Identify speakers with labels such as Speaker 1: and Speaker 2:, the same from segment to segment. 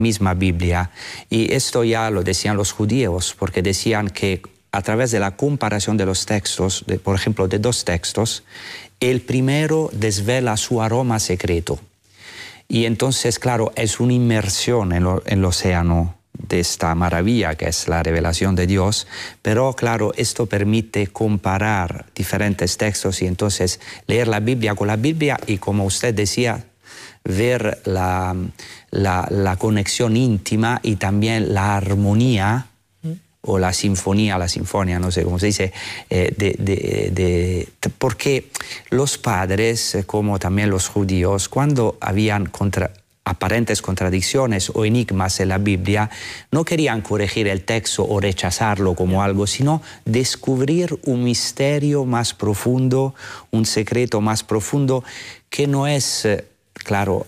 Speaker 1: misma Biblia. Y esto ya lo decían los judíos, porque decían que a través de la comparación de los textos, por ejemplo, de dos textos, el primero desvela su aroma secreto. Y entonces, claro, es una inmersión en el océano de esta maravilla que es la revelación de Dios, pero claro, esto permite comparar diferentes textos y entonces leer la Biblia con la Biblia y, como usted decía, ver la conexión íntima y también la armonía o la sinfonía, no sé cómo se dice, porque los padres, como también los judíos, cuando habían aparentes contradicciones o enigmas en la Biblia, no querían corregir el texto o rechazarlo como algo, sino descubrir un misterio más profundo, un secreto más profundo que no es, claro,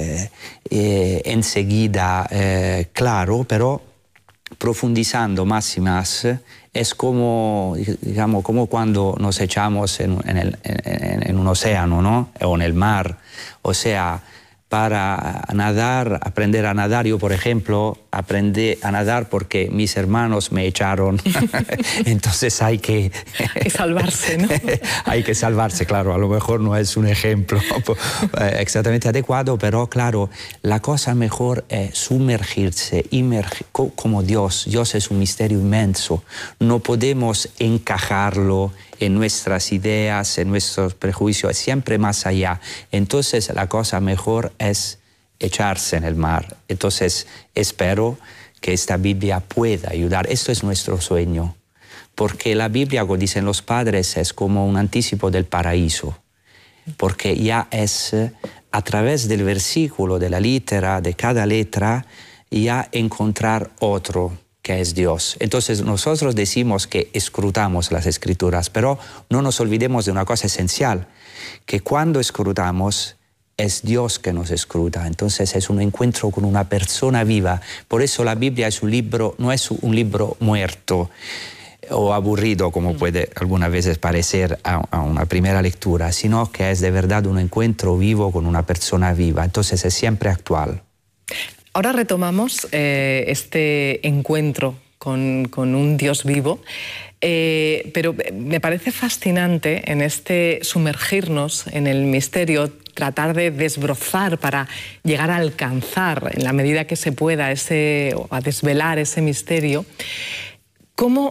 Speaker 1: enseguida claro, pero profundizando más y más, es como, digamos, como cuando nos echamos en un océano, ¿no? O en el mar. O sea, para nadar, aprender a nadar, yo, por ejemplo, aprendí a nadar porque mis hermanos me echaron. Entonces hay que
Speaker 2: salvarse, ¿no?
Speaker 1: Hay que salvarse, claro. A lo mejor no es un ejemplo exactamente adecuado, pero claro, la cosa mejor es sumergirse, como Dios. Dios es un misterio inmenso. No podemos encajarlo en nuestras ideas, en nuestros prejuicios, es siempre más allá. Entonces la cosa mejor es echarse en el mar. Entonces espero que esta Biblia pueda ayudar. Esto es nuestro sueño, porque la Biblia, como dicen los padres, es como un anticipo del paraíso, porque ya es a través del versículo, de la litera, de cada letra, ya encontrar otro, que es Dios. Entonces nosotros decimos que escrutamos las Escrituras, pero no nos olvidemos de una cosa esencial, que cuando escrutamos es Dios que nos escruta. Entonces es un encuentro con una persona viva. Por eso la Biblia es un libro, no es un libro muerto o aburrido, como puede algunas veces parecer a una primera lectura, sino que es de verdad un encuentro vivo con una persona viva. Entonces es siempre actual.
Speaker 2: Ahora retomamos este encuentro con un Dios vivo, pero me parece fascinante en este sumergirnos en el misterio, tratar de desbrozar para llegar a alcanzar, en la medida que se pueda, o a desvelar ese misterio, cómo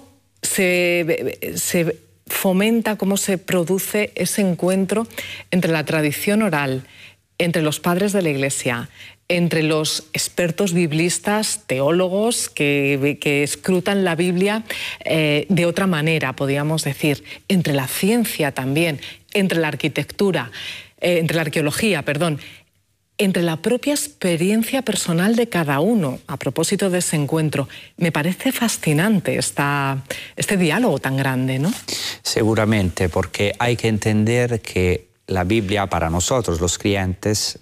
Speaker 2: se fomenta, cómo se produce ese encuentro entre la tradición oral, entre los padres de la Iglesia, entre los expertos biblistas, teólogos que escrutan la Biblia de otra manera, podríamos decir, entre la ciencia también, entre la arquitectura, entre la arqueología, perdón, entre la propia experiencia personal de cada uno. A propósito de ese encuentro, me parece fascinante este diálogo tan grande, ¿no?
Speaker 1: Seguramente, porque hay que entender que la Biblia para nosotros, los creyentes,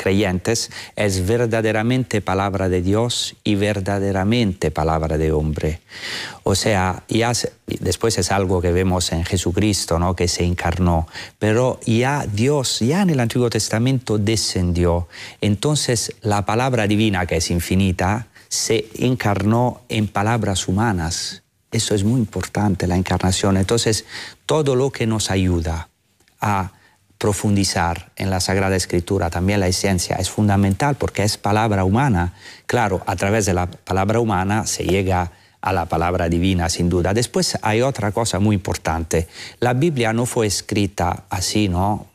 Speaker 1: es verdaderamente palabra de Dios y verdaderamente palabra de hombre. O sea, después es algo que vemos en Jesucristo, ¿no? Que se encarnó, pero ya Dios, ya en el Antiguo Testamento descendió. Entonces la palabra divina, que es infinita, se encarnó en palabras humanas. Eso es muy importante, la encarnación. Entonces, todo lo que nos ayuda a profundizar en la Sagrada Escritura, también la esencia, es fundamental porque es palabra humana. Claro, a través de la palabra humana se llega a la palabra divina, sin duda. Después hay otra cosa muy importante. La Biblia no fue escrita así, ¿no?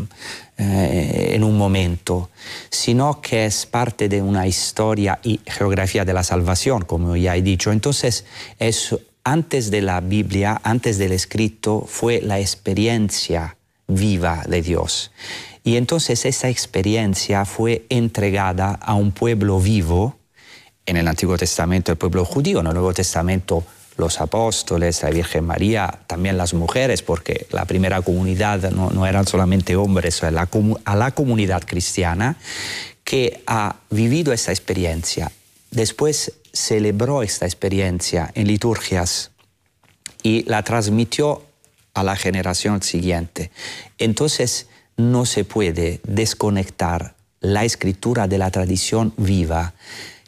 Speaker 1: En un momento, sino que es parte de una historia y geografía de la salvación, como ya he dicho. Entonces, antes de la Biblia, antes del escrito, fue la experiencia viva de Dios. Y entonces esa experiencia fue entregada a un pueblo vivo, en el Antiguo Testamento el pueblo judío, en el Nuevo Testamento los apóstoles, la Virgen María, también las mujeres, porque la primera comunidad no eran solamente hombres, a la comunidad cristiana que ha vivido esta experiencia. Después celebró esta experiencia en liturgias y la transmitió a la generación siguiente. Entonces no se puede desconectar la escritura de la tradición viva.